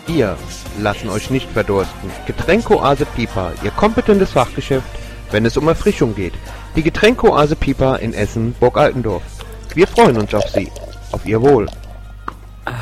Wir lassen euch nicht verdursten. Getränkoase Pipa, Ihr kompetentes Fachgeschäft, wenn es um Erfrischung geht. Die Getränkoase Pipa in Essen, Burg Altendorf. Wir freuen uns auf Sie. Auf Ihr Wohl.